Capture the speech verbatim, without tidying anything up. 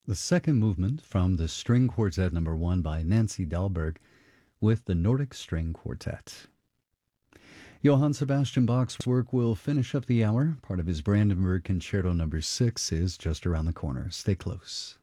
the second movement from the String Quartet number one by Nancy Dahlberg with the Nordic String Quartet. Johann Sebastian Bach's work will finish up the hour. Part of his Brandenburg Concerto number six is just around the corner. Stay close.